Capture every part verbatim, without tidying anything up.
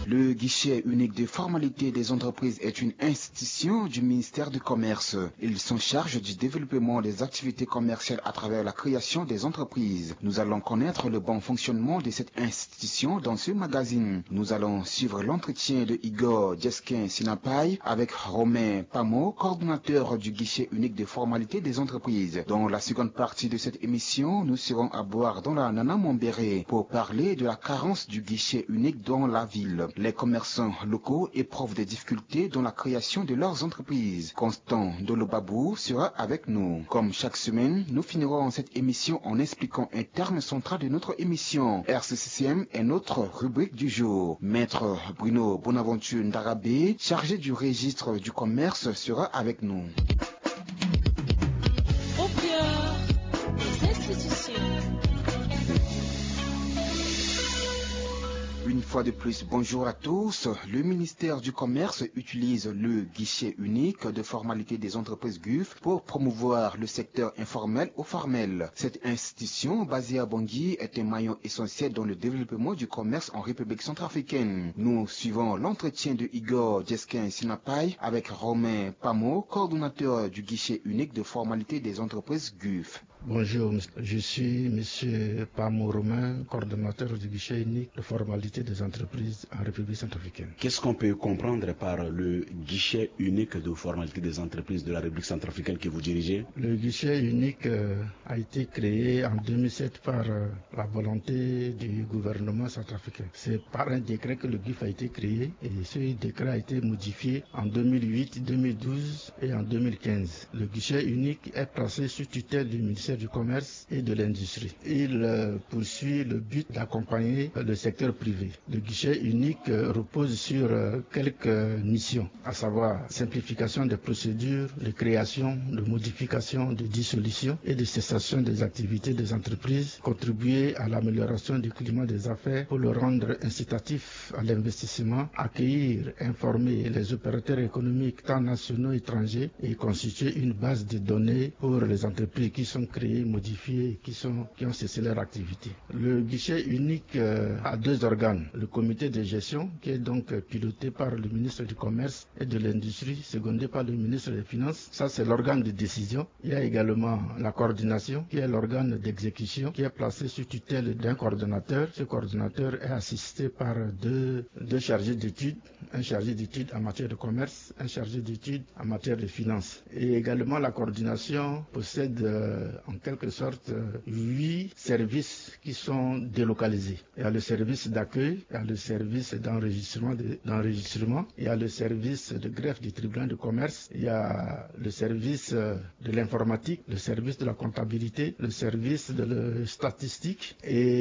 Le guichet unique de formalité des entreprises est une institution du ministère du Commerce. Il s'en charge du développement des activités commerciales à travers la création des entreprises. Nous allons connaître le bon fonctionnement de cette institution dans ce magazine. Nous allons suivre l'entretien de Igor Djeskin Sinapai avec Romain Pamo, coordonnateur du guichet unique de formalité des entreprises. Dans la seconde partie de cette émission, nous serons à boire dans la Nana Mombéré pour parler de la carence du guichet unique dans la ville. Les commerçants locaux éprouvent des difficultés dans la création de leurs entreprises. Constant Dolobabou sera avec nous. Comme chaque semaine, nous finirons cette émission en expliquant un terme central de notre émission. R C C C M est notre rubrique du jour. Maître Bruno Bonaventure Ndarabé, chargé du registre du commerce, sera avec nous. Au cœur des institutions. Une fois de plus, bonjour à tous. Le ministère du Commerce utilise le guichet unique de formalité des entreprises G U F pour promouvoir le secteur informel ou formel. Cette institution, basée à Bangui, est un maillon essentiel dans le développement du commerce en République centrafricaine. Nous suivons l'entretien de Igor Djeskin Sinapai avec Romain Pamo, coordonnateur du guichet unique de formalité des entreprises G U F. Bonjour, je suis M. Pamo Romain, coordonnateur du guichet unique de formalité des entreprises en République centrafricaine. Qu'est-ce qu'on peut comprendre par le guichet unique de formalité des entreprises de la République centrafricaine que vous dirigez? Le guichet unique euh, a été créé en deux mille sept par euh, la volonté du gouvernement centrafricain. C'est par un décret que le G U F a été créé et ce décret a été modifié en deux mille huit, deux mille douze et en deux mille quinze. Le guichet unique est placé sous tutelle du ministère du Commerce et de l'Industrie. Il euh, poursuit le but d'accompagner euh, le secteur privé. Le guichet unique euh, repose sur euh, quelques missions, à savoir simplification des procédures, de création, de modification, de dissolution et de cessation des activités des entreprises, contribuer à l'amélioration du climat des affaires pour le rendre incitatif à l'investissement, accueillir, informer les opérateurs économiques tant nationaux et étrangers et constituer une base de données pour les entreprises qui sont créées, modifiées, qui, sont, qui ont cessé leur activité. Le guichet unique euh, a deux organes. Le comité de gestion, qui est donc euh, piloté par le ministre du Commerce et de l'Industrie, secondé par le ministre des Finances. Ça, c'est l'organe de décision. Il y a également la coordination, qui est l'organe d'exécution, qui est placé sous tutelle d'un coordonnateur. Ce coordonnateur est assisté par deux, deux chargés d'études, un chargé d'études en matière de commerce, un chargé d'études en matière de finances. Et également, la coordination possède euh, en quelque sorte huit services qui sont délocalisés. Il y a le service d'accueil, il y a le service d'enregistrement, de, d'enregistrement, il y a le service de greffe du tribunal de commerce, il y a le service de l'informatique, le service de la comptabilité, le service de la statistique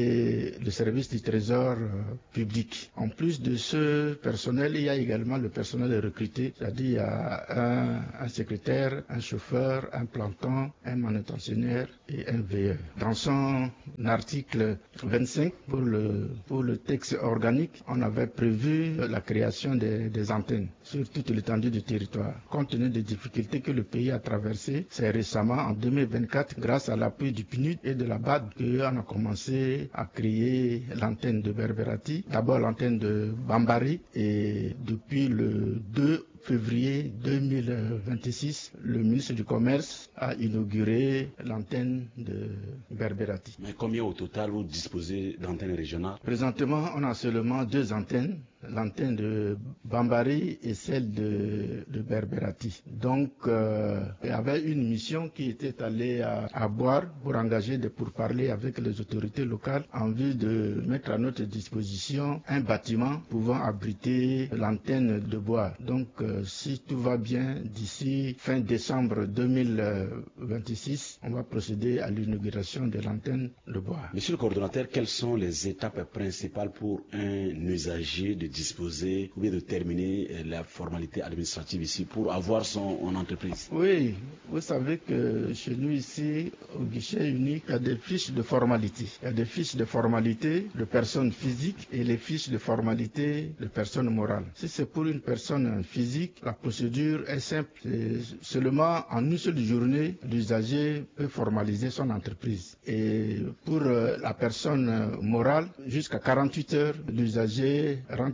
et le service du trésor public. En plus de ce personnel, il y a également le personnel recruté, c'est-à-dire il y a un, un secrétaire, un chauffeur, un planton, un manutentionnaire et un V E. Dans son article vingt-cinq pour le, pour le texte organique, on avait prévu la création des, des antennes sur toute l'étendue du territoire. Compte tenu des difficultés que le pays a traversées, c'est récemment en deux mille vingt-quatre, grâce à l'appui du P N U D et de la B A D, qu'on a commencé à créer l'antenne de Berberati, d'abord l'antenne de Bambari, et depuis le deux février deux mille vingt-six, le ministre du Commerce a inauguré l'antenne de Berberati. Mais combien au total vous disposez d'antennes régionales? Présentement, on a seulement deux antennes, l'antenne de Bambari et celle de, de Berberati. Donc, euh, il y avait une mission qui était allée à, à Boire pour engager des pourparlers avec les autorités locales en vue de mettre à notre disposition un bâtiment pouvant abriter l'antenne de Boire. Donc, euh, si tout va bien, d'ici fin décembre deux mille vingt-six, on va procéder à l'inauguration de l'antenne de Boire. Monsieur le coordonnateur, quelles sont les étapes principales pour un usager de disposer ou bien de terminer la formalité administrative ici pour avoir son entreprise? Oui, vous savez que chez nous ici, au guichet unique, il y a des fiches de formalité. Il y a des fiches de formalité de personnes physiques et les fiches de formalité de personnes morales. Si c'est pour une personne physique, la procédure est simple. C'est seulement en une seule journée, l'usager peut formaliser son entreprise. Et pour la personne morale, jusqu'à quarante-huit heures, l'usager rentre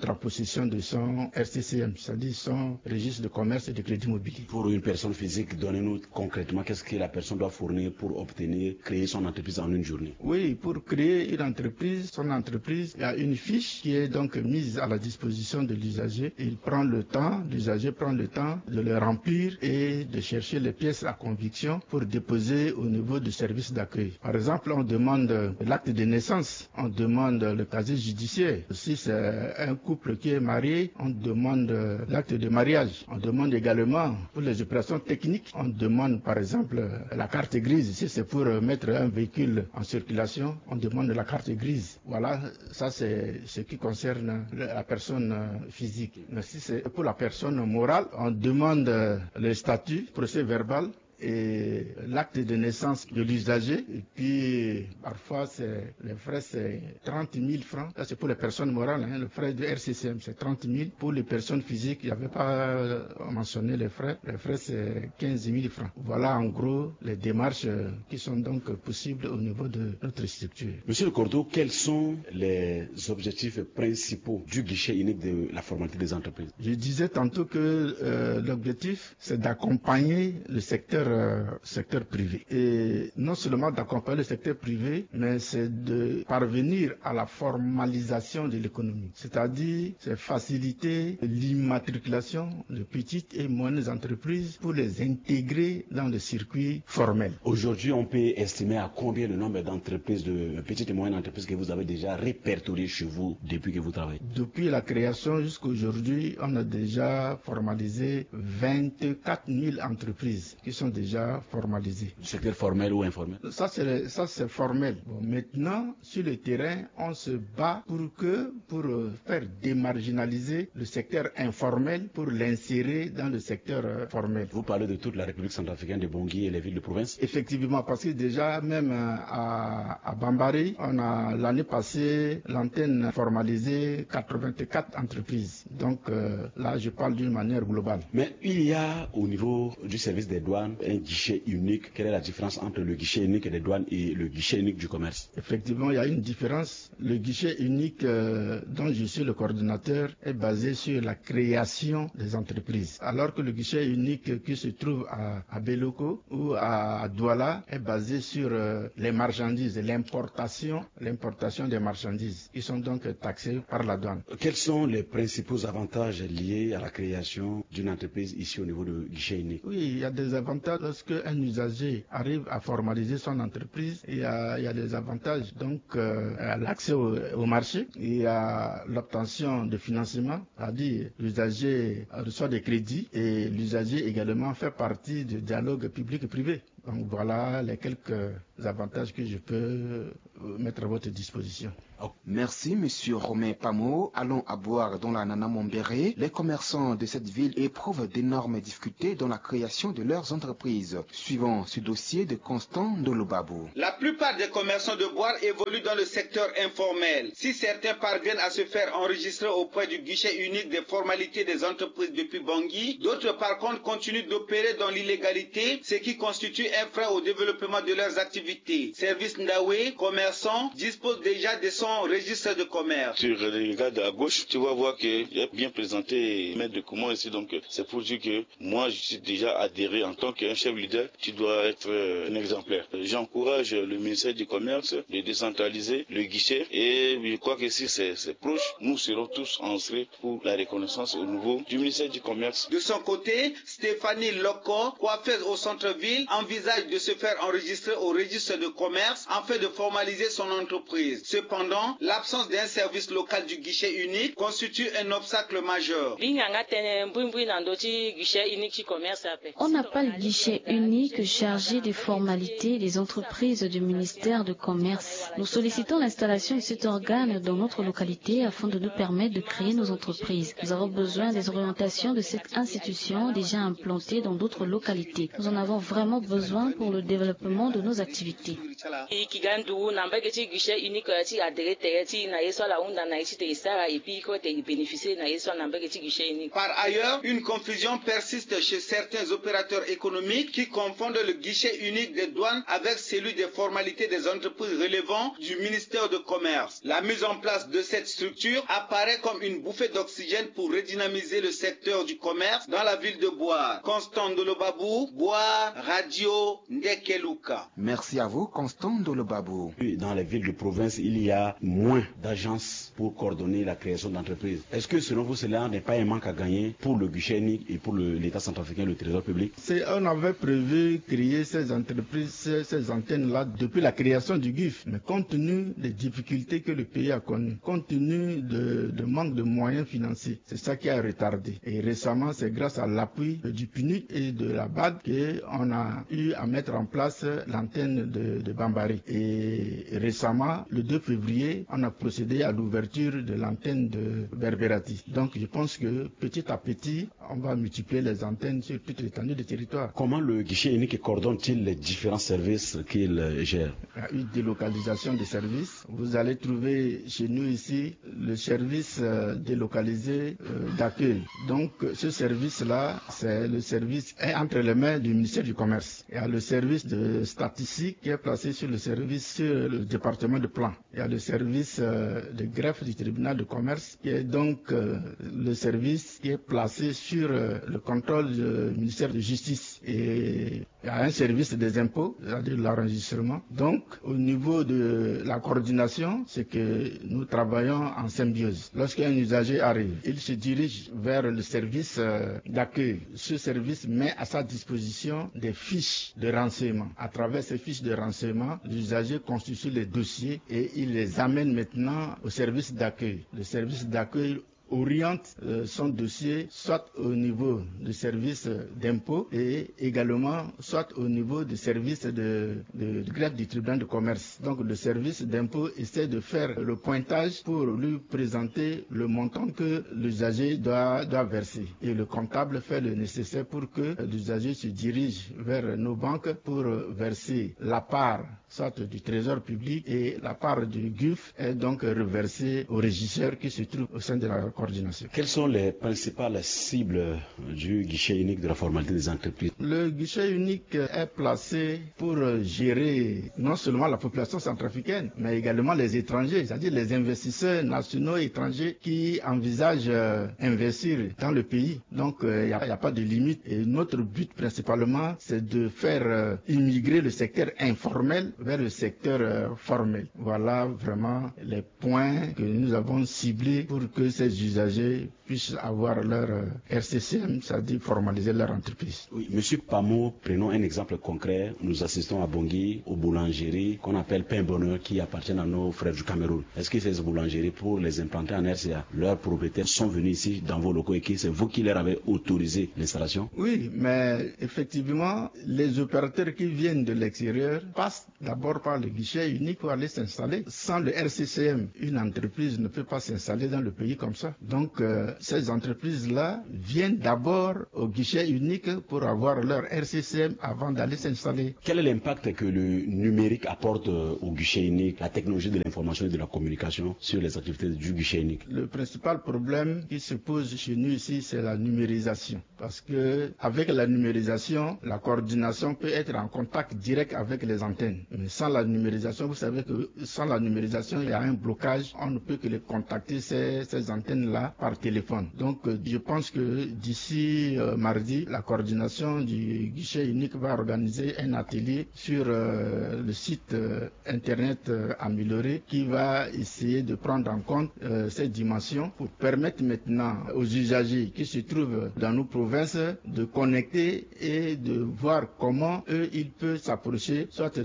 en possession de son R C C M, c'est-à-dire son registre de commerce et de crédit immobilier. Pour une personne physique, donnez-nous concrètement qu'est-ce que la personne doit fournir pour obtenir, créer son entreprise en une journée. Oui, pour créer une entreprise, son entreprise, il y a une fiche qui est donc mise à la disposition de l'usager. Il prend le temps, l'usager prend le temps de le remplir et de chercher les pièces à conviction pour déposer au niveau du service d'accueil. Par exemple, on demande l'acte de naissance, on demande le casier judiciaire. Si c'est un couple qui est marié, on demande l'acte de mariage. On demande également pour les opérations techniques, on demande par exemple la carte grise. Si c'est pour mettre un véhicule en circulation, on demande la carte grise. Voilà, ça c'est ce qui concerne la personne physique. Mais si c'est pour la personne morale, on demande le statut, procès verbal et l'acte de naissance de l'usager. Et puis, parfois, c'est, les frais, c'est trente mille francs. Ça, c'est pour les personnes morales. Hein. Le frais de R C C M, c'est trente mille. Pour les personnes physiques, il n'y avait pas mentionné les frais. Les frais, c'est quinze mille francs. Voilà, en gros, les démarches qui sont donc possibles au niveau de notre structure. Monsieur Le Cordeau, quels sont les objectifs principaux du guichet unique de la formalité des entreprises? Je disais tantôt que euh, l'objectif, c'est d'accompagner le secteur Euh, secteur privé. Et non seulement d'accompagner le secteur privé, mais c'est de parvenir à la formalisation de l'économie. C'est-à-dire, c'est faciliter l'immatriculation de petites et moyennes entreprises pour les intégrer dans le circuit formel. Aujourd'hui, on peut estimer à combien le nombre d'entreprises, de petites et moyennes entreprises que vous avez déjà répertoriées chez vous depuis que vous travaillez? Depuis la création jusqu'à aujourd'hui, on a déjà formalisé vingt-quatre mille entreprises qui sont déjà formalisé. Secteur formel ou informel? Ça c'est ça c'est formel. Bon, maintenant sur le terrain, on se bat pour que pour faire démarginaliser le secteur informel pour l'insérer dans le secteur euh, formel. Vous parlez de toute la République centrafricaine, de Bangui et les villes de province? Effectivement, parce que déjà même euh, à, à Bambari, on a l'année passée l'antenne formalisée quatre-vingt-quatre entreprises. Donc euh, là, je parle d'une manière globale. Mais il y a au niveau du service des douanes un guichet unique. Quelle est la différence entre le guichet unique des douanes et le guichet unique du commerce? Effectivement, il y a une différence. Le guichet unique euh, dont je suis le coordinateur est basé sur la création des entreprises, alors que le guichet unique qui se trouve à, à Beloko ou à, à Douala est basé sur euh, les marchandises, l'importation, l'importation des marchandises, qui sont donc taxées par la douane. Quels sont les principaux avantages liés à la création d'une entreprise ici au niveau du guichet unique? Oui, il y a des avantages lorsque un usager arrive à formaliser son entreprise. Il y a, il y a des avantages, donc euh, l'accès au, au marché, il y a l'obtention de financement, c'est-à-dire l'usager reçoit des crédits et l'usager également fait partie du dialogue public et privé. Donc voilà les quelques avantages que je peux mettre à votre disposition. Merci, Monsieur Romain Pamo. Allons à boire dans la Nana Mombéré. Les commerçants de cette ville éprouvent d'énormes difficultés dans la création de leurs entreprises. Suivant ce dossier de Constant Ndolobabou. La plupart des commerçants de boire évoluent dans le secteur informel. Si certains parviennent à se faire enregistrer auprès du guichet unique des formalités des entreprises depuis Bangui, d'autres par contre continuent d'opérer dans l'illégalité, ce qui constitue un frein au développement de leurs activités. Service Ndawe, commerçants, disposent déjà de son registre de commerce. Tu regardes à gauche, tu vas voir qu'il y a bien présenté maître de comment ici, donc c'est pour dire que moi je suis déjà adhéré en tant qu'un chef leader, tu dois être un exemplaire. J'encourage le ministère du Commerce de décentraliser le guichet et je crois que si c'est proche, nous serons tous inscrits pour la reconnaissance au niveau du ministère du Commerce. De son côté, Stéphanie Loko, coiffeuse au centre-ville, envisage de se faire enregistrer au registre de commerce afin de formaliser son entreprise. Cependant, l'absence d'un service local du guichet unique constitue un obstacle majeur. On n'a pas le guichet unique chargé des formalités des entreprises du ministère de Commerce. Nous sollicitons l'installation de cet organe dans notre localité afin de nous permettre de créer nos entreprises. Nous avons besoin des orientations de cette institution déjà implantée dans d'autres localités. Nous en avons vraiment besoin. besoin pour le développement de nos activités. Par ailleurs, une confusion persiste chez certains opérateurs économiques qui confondent le guichet unique des douanes avec celui des formalités des entreprises relevant du ministère de Commerce. La mise en place de cette structure apparaît comme une bouffée d'oxygène pour redynamiser le secteur du commerce dans la ville de Boar. Constant Dolobabou, Boar, Radio Ndekeluka. Merci à vous, Constant Dolobabou. Dans les villes de province, il y a moins d'agences pour coordonner la création d'entreprises. Est-ce que selon vous, cela n'est pas un manque à gagner pour le guichet unique et pour l'État centrafricain, le trésor public? C'est, on avait prévu créer ces entreprises, ces, ces antennes-là depuis la création du G I F. Mais compte tenu des difficultés que le pays a connues, compte tenu de, de manque de moyens financiers, c'est ça qui a retardé. Et récemment, c'est grâce à l'appui du P N U D et de la B A D qu'on a eu à mettre en place l'antenne de, de Bambari. Et récemment, le deux février, on a procédé à l'ouverture de l'antenne de Berberati. Donc je pense que petit à petit, on va multiplier les antennes sur toute l'étendue du territoire. Comment le guichet unique coordonne-t-il les différents services qu'il gère? Il y a eu délocalisation des services. Vous allez trouver chez nous ici le service euh, délocalisé euh, d'accueil. Donc ce service-là, c'est le service est entre les mains du ministère du Commerce. Il y a le service de statistique qui est placé sur le service sur le département de plan. Il y a le service euh, de greffe du tribunal de commerce qui est donc euh, le service qui est placé sur euh, le contrôle du ministère de justice. Et il y a un service des impôts, c'est-à-dire l'enregistrement. Donc, au niveau de la coordination, c'est que nous travaillons en symbiose. Lorsqu'un usager arrive, il se dirige vers le service euh, d'accueil. Ce service met à sa disposition des fiches de renseignement. À travers ces fiches de renseignement, l'usager constitue les dossiers et il les amène maintenant au service d'accueil. Le service d'accueil oriente euh, son dossier soit au niveau du service d'impôt et également soit au niveau du service de, de, de greffe du tribunal de commerce. Donc le service d'impôt essaie de faire le pointage pour lui présenter le montant que l'usager doit, doit verser. Et le comptable fait le nécessaire pour que l'usager se dirige vers nos banques pour verser la part soit du trésor public et la part du G I F est donc reversée au régisseur qui se trouve au sein de la coordination. Quelles sont les principales cibles du guichet unique de la formalité des entreprises? Le guichet unique est placé pour gérer non seulement la population centrafricaine, mais également les étrangers, c'est-à-dire les investisseurs nationaux et étrangers qui envisagent euh, investir dans le pays. Donc il euh, n'y a, a pas de limite. Et notre but principalement, c'est de faire euh, immigrer le secteur informel vers le secteur euh, formel. Voilà vraiment les points que nous avons ciblés pour que ces usagers puissent avoir leur euh, R C C M, c'est-à-dire formaliser leur entreprise. Oui, Monsieur Pamo, prenons un exemple concret. Nous assistons à Bangui, aux boulangeries qu'on appelle Pain Bonheur qui appartiennent à nos frères du Cameroun. Est-ce que ces boulangeries, pour les implanter en R C A, leurs propriétaires sont venus ici dans vos locaux et que c'est vous qui leur avez autorisé l'installation? Oui, mais effectivement, les opérateurs qui viennent de l'extérieur passent d'abord par le guichet unique pour aller s'installer. Sans le R C C M, une entreprise ne peut pas s'installer dans le pays comme ça. Donc, euh, ces entreprises-là viennent d'abord au guichet unique pour avoir leur R C C M avant d'aller s'installer. Quel est l'impact que le numérique apporte au guichet unique, la technologie de l'information et de la communication sur les activités du guichet unique? Le principal problème qui se pose chez nous ici, c'est la numérisation. Parce que avec la numérisation, la coordination peut être en contact direct avec les antennes. Mais sans la numérisation, vous savez que sans la numérisation, il y a un blocage. On ne peut que les contacter, ces, ces antennes-là, par téléphone. Donc, euh, je pense que d'ici euh, mardi, la coordination du guichet unique va organiser un atelier sur euh, le site euh, internet euh, amélioré qui va essayer de prendre en compte euh, ces dimensions pour permettre maintenant aux usagers qui se trouvent dans nos provinces de connecter et de voir comment eux, ils peuvent s'approcher soit de ces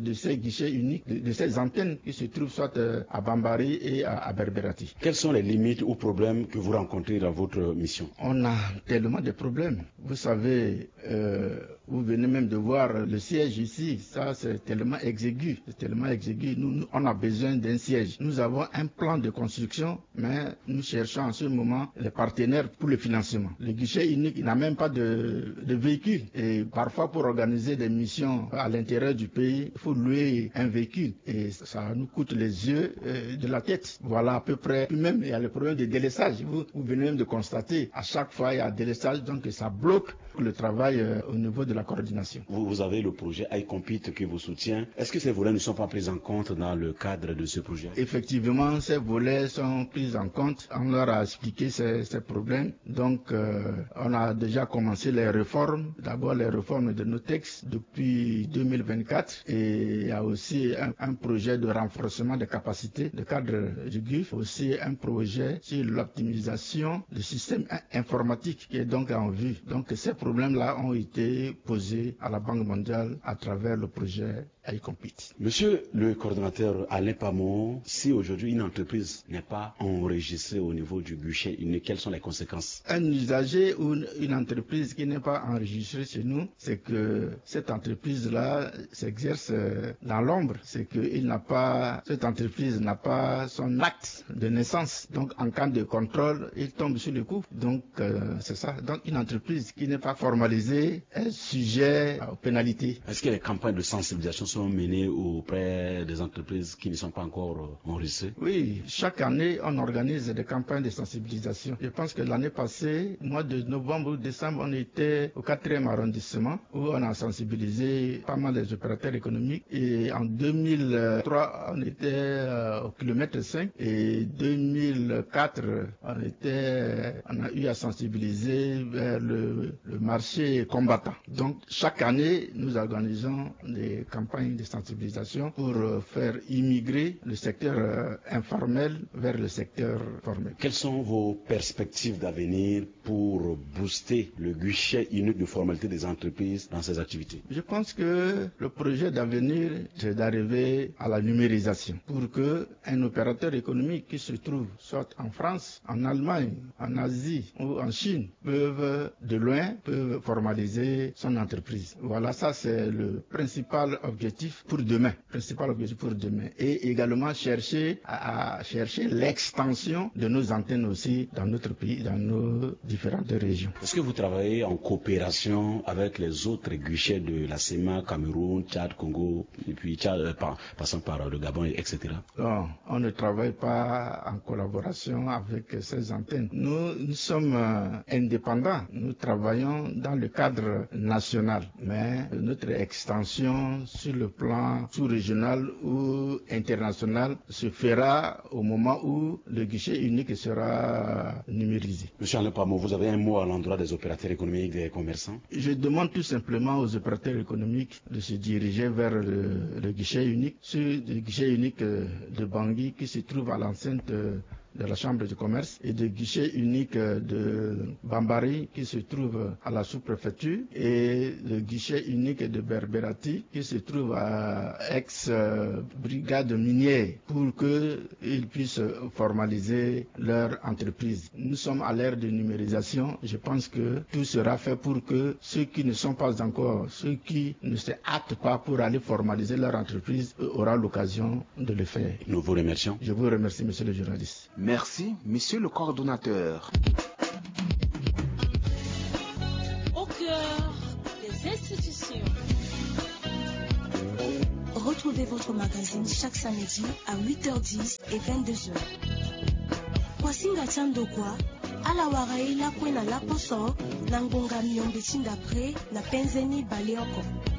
guichets uniques de, de ces antennes qui se trouvent soit à Bambari et à, à Berberati. Quelles sont les limites ou problèmes que vous rencontrez dans votre mission? On a tellement de problèmes. Vous savez, euh, vous venez même de voir le siège ici. Ça, c'est tellement exigu. C'est tellement exigu. Nous, nous, on a besoin d'un siège. Nous avons un plan de construction, mais nous cherchons en ce moment les partenaires pour le financement. Le guichet unique n'a même pas de, de véhicule. Et parfois, pour organiser des missions à l'intérieur du pays, il faut louer un véhicule. Et ça nous coûte les yeux euh, de la tête. Voilà à peu près. Puis même, il y a le problème de délaissage. Vous, vous venez même de constater, à chaque fois, il y a délaissage, donc ça bloque le travail euh, au niveau de la coordination. Vous, vous avez le projet iCompete qui vous soutient. Est-ce que ces volets ne sont pas pris en compte dans le cadre de ce projet? Effectivement, ces volets sont pris en compte. On leur a expliqué ces, ces problèmes. Donc, euh, on a déjà commencé les réformes. D'abord, les réformes de nos textes depuis deux mille vingt-quatre. Et il y a aussi un, un projet de renforcement des capacités de cadre du G U F. Aussi un projet sur l'optimisation du système informatique qui est donc en vue. Donc, ces problèmes-là ont été posés à la Banque mondiale à travers le projet iCompete. Monsieur le coordonnateur Alain Pamon, si aujourd'hui une entreprise n'est pas enregistrée au niveau du guichet unique, quelles sont les conséquences? Un usager ou une entreprise qui n'est pas enregistrée chez nous, c'est que cette entreprise-là s'exerce dans l'ombre. C'est que il n'a pas, cette entreprise n'a pas son acte de naissance. Donc, en cas de contrôle, il tombe sur le coup. Donc, euh, c'est ça. Donc, une entreprise qui n'est pas formalisée est sujet aux pénalités. Est-ce que les campagnes de sensibilisation sont menées auprès des entreprises qui ne sont pas encore enregistrées? Oui, chaque année, on organise des campagnes de sensibilisation. Je pense que l'année passée, mois de novembre ou décembre, on était au quatrième arrondissement où on a sensibilisé pas mal des opérateurs économiques. Et en deux mille trois, on était euh, au kilomètre cinq et deux mille quatre, on était, on a eu à sensibiliser vers le, le marché combattant. Donc, chaque année, nous organisons des campagnes de sensibilisation pour faire immigrer le secteur euh, informel vers le secteur formel. Quelles sont vos perspectives d'avenir pour booster le guichet unique de formalité des entreprises dans ces activités? Je pense que le projet d'avenir, c'est d'arriver à la numérisation pour que un opérateur économique qui se trouve soit en France, en Allemagne, en Asie ou en Chine peuvent de loin peuvent formaliser son entreprise. Voilà, ça c'est le principal objectif pour demain, principal objectif pour demain, et également chercher à, à chercher l'extension de nos antennes aussi dans notre pays, dans nos différentes régions. Est-ce que vous travaillez en coopération avec les autres guichets de la C E M A, Cameroun, Tchad, Congo, et puis Tchad, euh, par, passant par le Gabon, et cetera? Non, on ne travaille pas en collaboration avec ces antennes. Nous, nous sommes euh, indépendants. Nous travaillons dans le cadre national, mais notre extension sur le plan sous-régional ou international se fera au moment où le guichet unique sera numérisé. Monsieur Alain Pamon, vous avez un mot à l'endroit des opérateurs économiques, des commerçants? Je demande tout simplement aux opérateurs économiques de se diriger vers le, le guichet unique, sur le guichet unique de Bangui qui se trouve à l'enceinte de la Chambre de commerce, et de guichet unique de Bambari qui se trouve à la sous-préfecture, et le guichet unique de Berberati qui se trouve à ex-brigade minière, pour qu'ils puissent formaliser leur entreprise. Nous sommes à l'ère de numérisation. Je pense que tout sera fait pour que ceux qui ne sont pas encore, ceux qui ne se hâtent pas pour aller formaliser leur entreprise, auront l'occasion de le faire. Nous vous remercions. Je vous remercie, monsieur le journaliste. Merci, monsieur le coordonnateur. Au cœur des institutions. Retrouvez votre magazine chaque samedi à huit heures dix et vingt-deux heures. Kwasinga Tchandokwa, ala waraila kwena la poso, nangonga miombe chindapre, na penzeni balioko.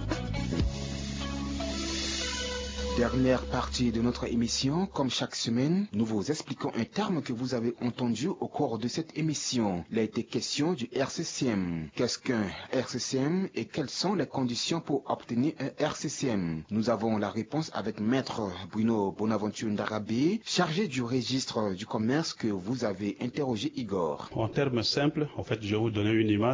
Dernière partie de notre émission, comme chaque semaine, nous vous expliquons un terme que vous avez entendu au cours de cette émission. Il a été question du R C C M. Qu'est-ce qu'un R C C M et quelles sont les conditions pour obtenir un R C C M? Nous avons la réponse avec Maître Bruno Bonaventure Ndarabé, chargé du registre du commerce que vous avez interrogé Igor. En termes simples, en fait, je vais vous donner une image.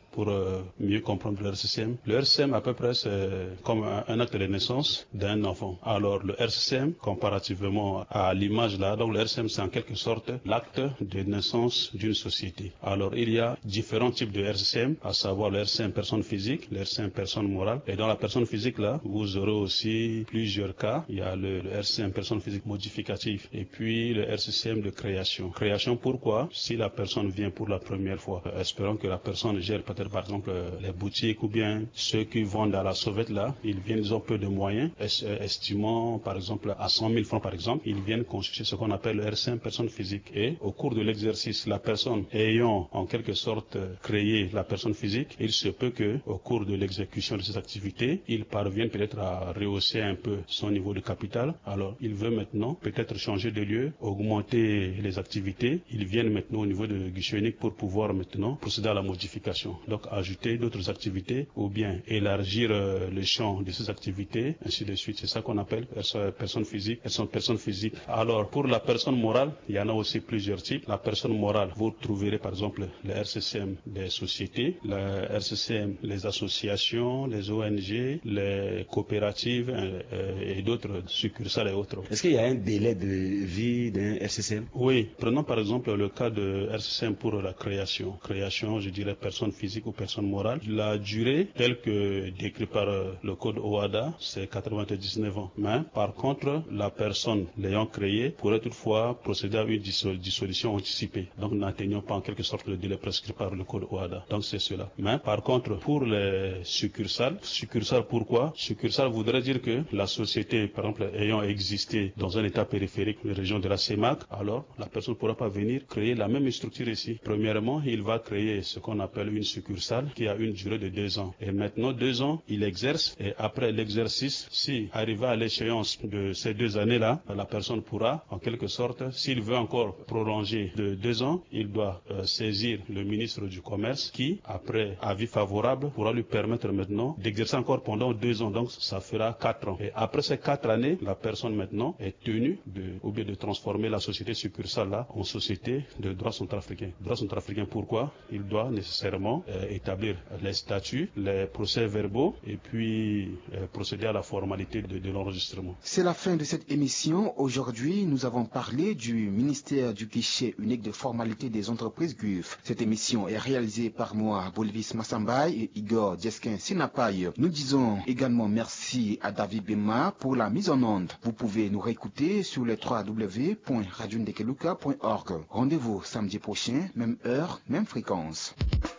pour euh, mieux comprendre le R C C M. Le R C C M à peu près c'est comme un, un acte de naissance d'un enfant. Alors le R C C M comparativement à l'image là, donc le R C C M c'est en quelque sorte l'acte de naissance d'une société. Alors il y a différents types de R C C M, à savoir le R C C M personne physique, le R C C M personne morale. Et dans la personne physique là, vous aurez aussi plusieurs cas. Il y a le, le R C C M personne physique modificative et puis le R C C M de création. Création pourquoi? Si la personne vient pour la première fois, euh, espérons que la personne gère peut-être par exemple euh, les boutiques ou bien ceux qui vendent à la sauvette là, ils viennent, ils ont peu de moyens, est, euh, estimant par exemple à cent mille francs par exemple, ils viennent constituer ce qu'on appelle le R C C M personne physique. Et au cours de l'exercice, la personne ayant en quelque sorte euh, créé la personne physique, il se peut que au cours de l'exécution de ces activités, il parvienne peut-être à rehausser un peu son niveau de capital. Alors il veut maintenant peut-être changer de lieu, augmenter les activités. Ils viennent maintenant au niveau de guichet unique pour pouvoir maintenant procéder à la modification. Donc ajouter d'autres activités ou bien élargir euh, le champ de ces activités, ainsi de suite. C'est ça qu'on appelle personne physique. Elles sont personnes physiques. Alors pour la personne morale, il y en a aussi plusieurs types. La personne morale, vous trouverez par exemple le R C C M des sociétés, le R C C M les associations, les O N G, les coopératives euh, et d'autres succursales et autres. Est-ce qu'il y a un délai de vie d'un R C C M? Oui, prenons par exemple le cas de R C C M pour la création. Création, je dirais personne physique ou personne morale. La durée, telle que décrite par le code O A D A, c'est quatre-vingt-dix-neuf ans. Mais par contre, la personne l'ayant créé pourrait toutefois procéder à une dissolution anticipée. Donc n'atteignons pas en quelque sorte le délai prescrit par le code O A D A. Donc c'est cela. Mais par contre, pour les succursales, succursales pourquoi? Succursale voudrait dire que la société, par exemple, ayant existé dans un état périphérique, une région de la C E M A C, alors la personne ne pourra pas venir créer la même structure ici. Premièrement, il va créer ce qu'on appelle une succursale qui a une durée de deux ans. Et maintenant, deux ans, il exerce et après l'exercice, si arrivé à l'échéance de ces deux années-là, la personne pourra, en quelque sorte, s'il veut encore prolonger de deux ans, il doit euh, saisir le ministre du Commerce qui, après avis favorable, pourra lui permettre maintenant d'exercer encore pendant deux ans. Donc, ça fera quatre ans. Et après ces quatre années, la personne maintenant est tenue de, ou bien de transformer la société succursale là en société de droit centrafricain. Droit centrafricain, pourquoi? Il doit nécessairement euh, établir les statuts, les procès-verbaux et puis euh, procéder à la formalité de, de l'enregistrement. C'est la fin de cette émission. Aujourd'hui, nous avons parlé du ministère du guichet unique de formalité des entreprises G U F. Cette émission est réalisée par moi, Bolvis Massambay et Igor Djeskin Sinapaye. Nous disons également merci à David Bema pour la mise en onde. Vous pouvez nous réécouter sur le w w w point radio ndekeluka point org. Rendez-vous samedi prochain, même heure, même fréquence.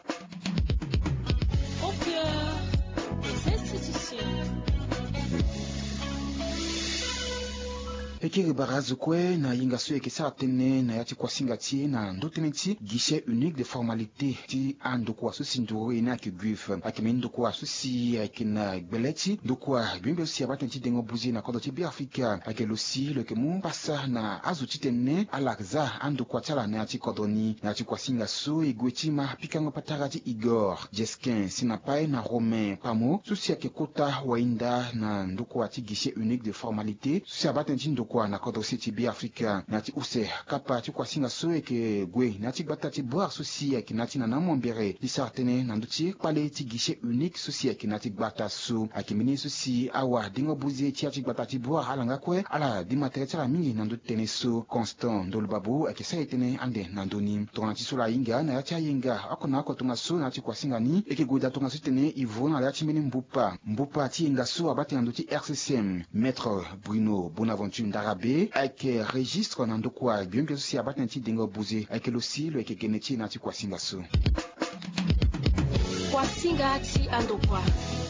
Au cœur des institutions. Ekiri barazu kwe na yinga suye kisa tene na yati kwa singati na ndotene ti guichet unique de formalité ti ando kwa susi nduru ina ki G U F akime ndo kwa susi akina gbeleti ndo kwa bimbe susi abaten ti dengo buzi na kodo ti bi Afrika akelo si le kemu pasa na azu ti tene alakza ando kwa tala na yati kodoni na yati kwa singa su igweti ma pikango patara ti Igor Djeskin Sinapaye na Romain Pamo susi akekota wainda na ndo kwa ti guichet unique de formalité susi abaten ti ndo kwa na kodo siti bi Afrika nati use kapa ti kwa singa so eke gwe nati gbata ti boar susi eke nati na namombere di sartene na nduti pale ti guichet unique susi eke nati gbata su ake mini susi awa dingo buzi ti ati gbata ti boar alanga kwe ala di matere ti ala mingi na nduti tene su Constant Ndolubabu eke sa etene ande na ndoni tonga ti so la yinga na yati ayinga ako na ako tonga so nati kwa singa ni eke gwe da tonga so tene ivo na yati mini mbupa mbupa ti yinga so abate na nduti R C C M Maître Bruno Bonaventure Ndarabe ake registre na ndokwa bionge susi abate na ti dengo buzi ake lo si lo eke gene ti na ti kwa singa so kwa singa ti andokwa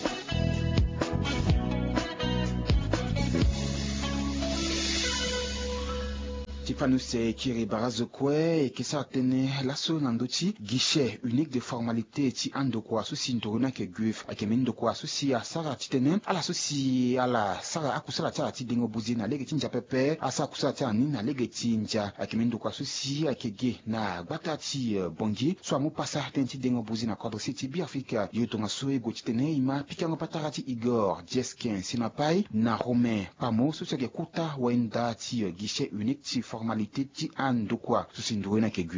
Tifanuse Kiri Barazo Kwe et Kessa Tene Lasso Nandoti guichet unique de formalité ti andokwa susi ndoruna ke G U F ake mindokwa susi a Sara titene ala susi ala Sara akusala ta ti dingo buzi na lege tinja pepe asa akusala ta ni na lege tinja ake mindokwa susi ake ge na gbata ti uh, bongi so amu pasa ten ti dingo buzi na kodre city bi Afrika yotonga so ego titene ima pikango patara ti Igor Djeskin Sinapaye na Romain Pamo susi ake kuta wenda ti uh, guichet unique ti formalité ti andokwa susi ndoruna ke G U F.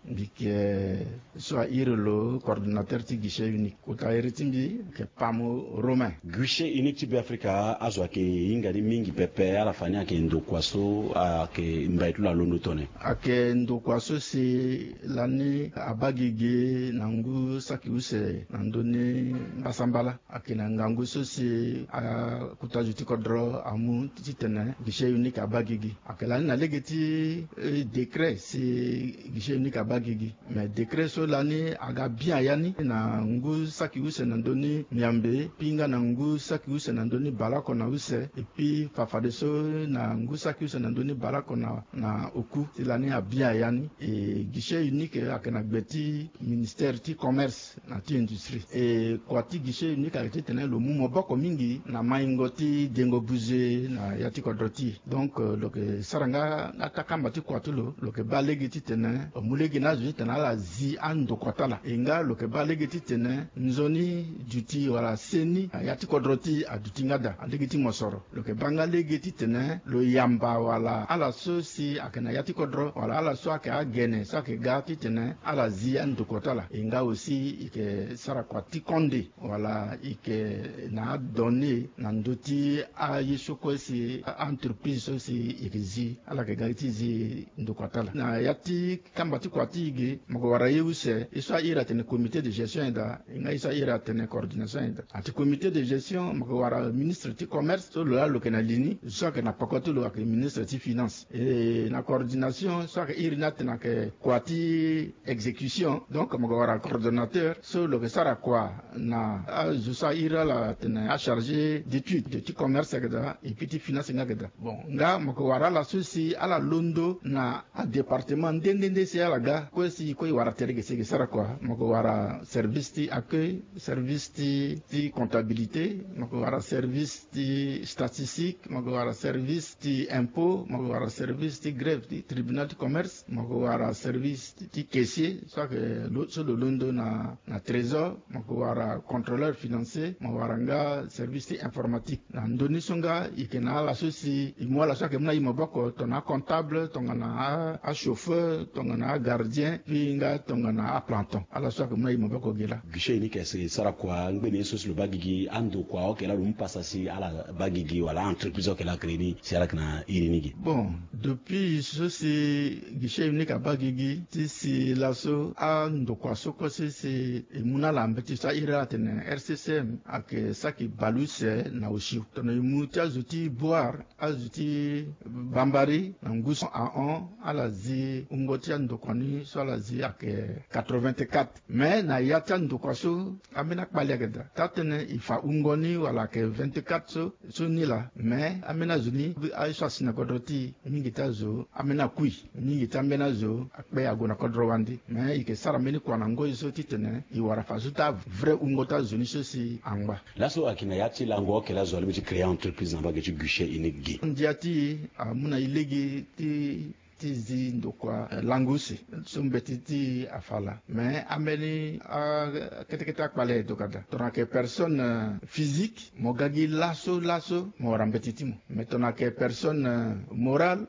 bike soit irlo coordinateur ti guichet unique kota eritimbi ke pamo romain guichet unique ti Africa azo ke ingari mingi pepe ala fanya ke ndo kwaso ke mbaitu la londo tone ake ndo kwaso si lani abagige nangu saki use nandoni basambala ake nangangu so si a kutajuti kodro amu titene guichet unique abagige ake lani na legeti e, décret si guichet unique abagige mais décret so lani aga bien yani na ngu saki use nandoni miambe pinga na ngu saki use nandoni balako na use et puis fafade so na ngu saki use nandoni balako na na oku si lani a bien yani et guichet unique akena gbeti ministère ti commerce na ti industrie et kwa ti guichet unique akete tene lo mumo boko mingi na maingo ti dengo buze na yati kodroti donc euh, lo ke saranga atakamba ti kwa tulo lo ke balegi ti tene mulegi na zo tene ala zi ando kwatala inga lo ke balegi ti tene nzoni duti wala seni yati kodroti aduti ngada alegi ti mosoro lo ke banga legi ti tene lo yamba wala ala so si akena yati kodro wala ala so ake agene so ake ga ti tene ala zi ando kwatala inga aussi ike sara kwa ti konde wala ike na donné na ndoti a yisoko si entreprise so si ike zi ala ke ga ti zi ndo kwatala na yati kamba ti kwa ti ige moko wara yeuse iso ira tene comité de gestion da inga iso ira tene coordination da ati comité de gestion moko wara ministre ti commerce so lo lo ke na lini so ke na pakoto lo ke ministre ti finance et na coordination so ke iri na tene ke kwa ti exécution donc moko wara coordonnateur so lo ke sara kwa na a jusa ira la tene a chargé d'études de ti commerce da et puis ti finance nga da bon nga moko wara la susi ala londo na a département ndende si ala ga ko si ko wara terege se sara kwa moko wara service ti accueil service ti ti comptabilité moko wara service ti statistique moko wara service ti impôt moko wara service ti grève ti tribunal ti commerce moko wara service ti caissier so que lo so lo londo na na trésor moko wara contrôleur financier moko wara nga service ti informatique na ndoni songa ikena la sosi imo la so que mna imo boko tona comptable tonga na a chauffeur tonga na gardien puis nga tonga na a planton ala so que mna imo boko gela guichet unique ese sara kwa ngbe sosi lo bagigi ando kwa o kela lu passa si ala bagigi wala entreprise o kela crédit si ala kana irinigi bon depuis sosi guichet unique a bagigi ti si laso ando kwa soko si si muna la mbeti sa ira tene R C C M ak saki baluse na oshiu tono imuti azuti boire azuti bambari na nguso a on ala zi ungoti ando kwani so ala zi ak quatre-vingt-quatre mais na yata ando kwa so amena kpali agada tatene ifa ungoni wala ke vingt-quatre so so ni la mais amena zuni aisha sina kodroti mingi tazo amena kui mingi tambena zo akpe agona kodro wandi mais ike sara meni kwa na ngoyi so titene iwara fazuta vrai ungota zuni so si angba laso akina yati lango kela zo albi créer entreprise na bagage guichet unique ndiati amuna ilegi ti tizi ndokwa langusi sumbeti ti afala mais ameni a kete kete akpale dokada tonake personne physique mogagi laso laso mo rambetitimo mais tonake personne morale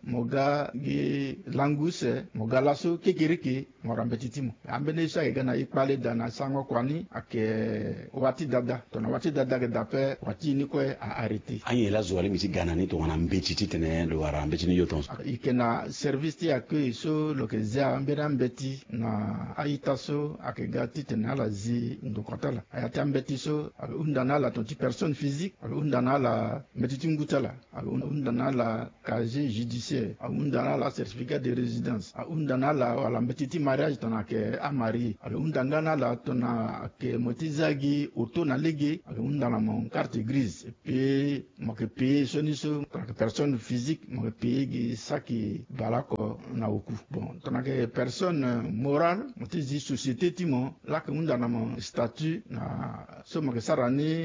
mogagi languse moga laso kekiriki mo rambetitimo ambeni sa igana ikpale dana sango kwani ake wati dada tona wati dada ke dape wati ni ko a arrêté ayi la zo albi gana ni to wana mbetiti tene lo wara mbetini yoton ikena service ti accueil so lo ke zia mbera mbeti na aita so akega titene ala zi ndokotala ayata mbeti so undana la tonti personne physique undana la mbeti ngutala undana la casier judiciaire undana la certificat de résidence undana la wala mbeti mariage tona ke amari undana la tona ke motizagi auto na lege undana mon carte grise et puis mo ke payer soniso personne physique mo ke payer saki balako na oku bon tonake personne morale motizi société timo la ke unda na mon statut na so mo ke sarani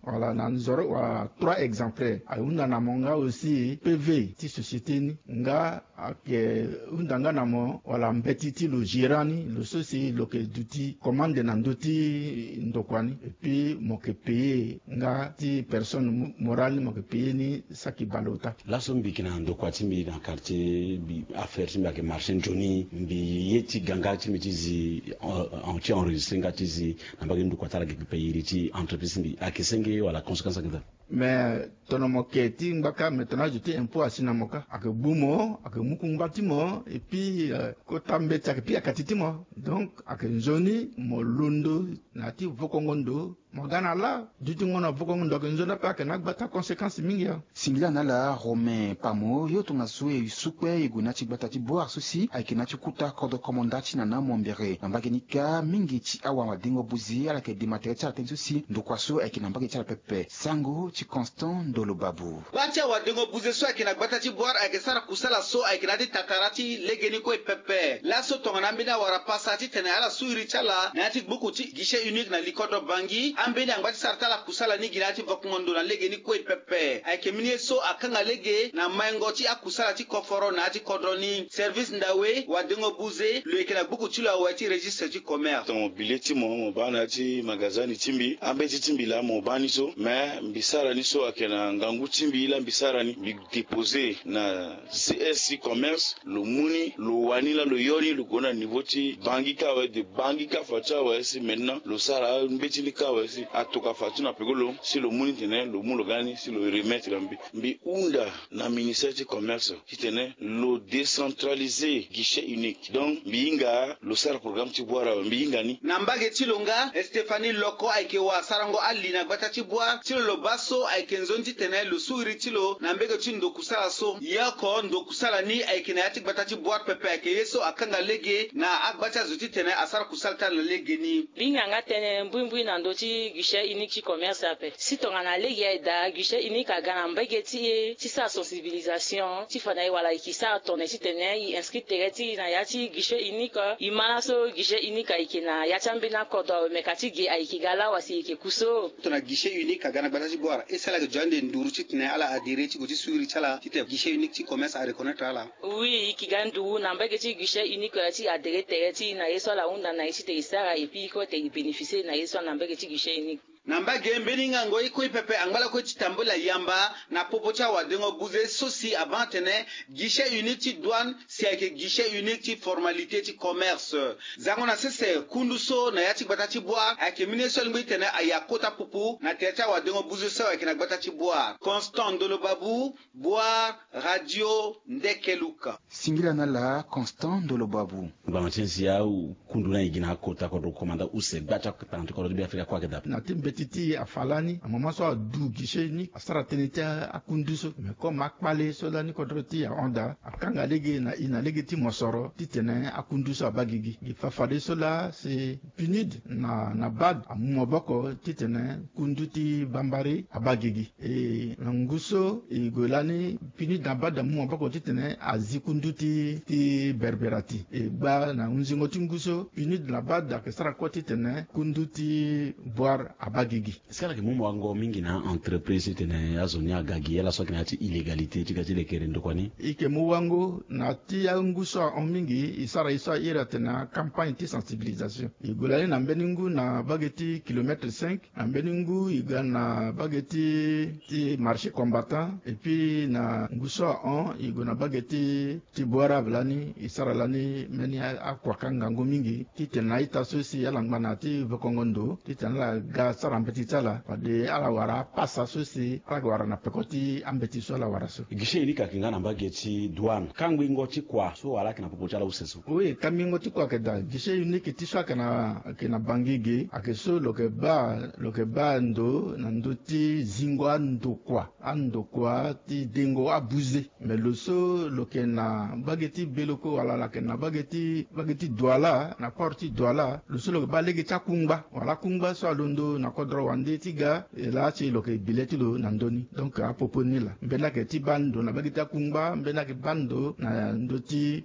voilà na zoro wa trois exemplaires aunda na monga aussi P V ti société ni nga ake unda nga na mo wala mbetiti lo girani le sosi lo ke duti commande na ndoti ndokwani et puis mo ke payer nga ti personne morale mo ke payer ni saki balota la sombi kina ndokwati mbi na quartier bi affaire timba ke marché Johnny mbi yeti ganga ti mitizi en ti enregistré nga tizi na mbagi ndokwatala ke payer ti entreprise mbi akesenge wala conséquence ngata mais tonomo keti ngaka maintenant jeter impôt asina moka ak bumo ak mukumbati mo et puis euh, ko tambe tak puis akatiti mo donc ak nzoni mo londo nati vokongondo mogana la duti ngona vokongondo ak nzona pa kana bata conséquence mingia singila na la Romain Pamo yo tunga suye yusukwe igunati batati boar susi aikinati kuta kodo komondati na na mombere nambagenika mingi chi awa wadingo buzi ala ke dimatere cha tensusi ndukwaso aikinambage cha pepe sango chi Constant Ndolobabu bacha wadingo buzi so akina batati boar akesara kusala so aikinati tatarati legeni ko pepe la so tonga mbina wara pasati tene ala suiri chala nati buku ti gishe unique na likodo bangi ambeni angbati sartala kusala ni ginati vokungondo na legeni ko pepe aikemini so akanga lege na mango ti akusala ti koforo na ti kodroni service ndawe wadingo buze lo ekena buku ti lo wati registre ti commerce ton bileti mo mo bana ti magazani timbi ambeti timbi la mo bani so mais mbisara ni so akena ngangu timbi la mbisara ni bi déposer na C S C commerce lo muni lo wani la lo yoni lo gona niveau ti bangi ka we de bangi ka facha we si maintenant lo sara mbeti ni ka we si atoka fatu na pegolo si lo muni tene lo mu lo gani si lo remettre mbi mbi unda na ministère du commerce qui tenait lo décentralisé guichet unique donc mbinga lo sara programme ti boara mbinga ni nambage tilonga Stéphanie Loko aike wa sarango alina gbata ti boa tilo lo baso aike nzonti tene lo suiri tilo nambege ti ndo kusala so yako ndo kusala ni aike na yati gbata ti boa pepe aike yeso akanga lege na agbata zoti tene asara kusala ta na lege ni binga nga tene mbuimbui na ndo ti guichet unique ti commerce ape si tonga na lege da guichet unique agana mbege ti ti sa sensibilisation ti fana wala ikisa tone ti tene i inscrit tere ti na yati guichet unique imana so guichet unique aike na yati ambina kodo mekati ge aike gala wasi ke kuso tona guichet unique agana gbata ti boa e sala ke jande nduru ti tene ala adire ti go ti suiri chala ti te guichet unique ti commerce a reconnaître ala oui ikigandu na mbege ti guichet unique ti adire tere ti na yeso la unda na yiti te isara et puis ko te bénéficier na yeso na mbege ti guichet unique namba gembeni ngango iko ipepe angala ko chitambula yamba na popo cha wadengo buze sosi avant tene guichet unique ti douane si ake guichet unique ti formalité ti commerce zango na sese kunduso na yati gbata ti boa ake ministre ngbi tene ayakota pupu na techa wadengo buze so ake na gbata ti boa Constant Ndolobabu boa radio Ndekeluka singila na la Constant Ndolobabu ba tia kunduna igina kota ko komanda use bacha tanto ko bi Afrika kwa kedap na titi afalani a mama so du guichet ni asara tenita akunduso me ko makpale so la ni kodroti ya onda akanga lege na ina lege ti mosoro titene akunduso abagigi gi fafade so la c'est punid na na bad amu boko titene kunduti bambari abagigi e nguso e golani punid na bad amu boko titene azikunduti ti berberati e ba na unzingo tinguso punid na bad akesara ko titene kunduti boar abagigi skala ke mumo wango mingi na entreprise tene azoni agagi ela so kina ti illégalité ti gati le kerendo kwani ike mu wango na ti yanguso on mingi isara isa ira tena campagne ti sensibilisation igolani na mbeningu na bageti kilomètre cinq na mbeningu igana bageti ti marché combattant et puis na nguso on igona bageti ti boara blani isara lani meni akwakanga ngo mingi ti tena ita sosi yala ngana ti vokongondo ti tena ga sara ambeti tala pade ala wara pasa sosi ala wara na pekoti ambeti so ala wara so guichet unique kingana mbageti douane kangwi ngoti kwa so wala kina popo chala useso oui kami ngoti kwa keda guichet unique ti so kana kina bangige akeso loke ba loke ba ndo na ndoti zingwa ndo kwa ando kwa ti dengo abuze mais le so loke na bageti beloko wala la kena bageti bageti douala na porti douala le so loke ba lege cha kungba wala kungba so alondo na kodro wande tiga la ci loke bileti lo nandoni donc a popo ni la mbena ke ti bando na bagita kungba mbena ke bando na ndoti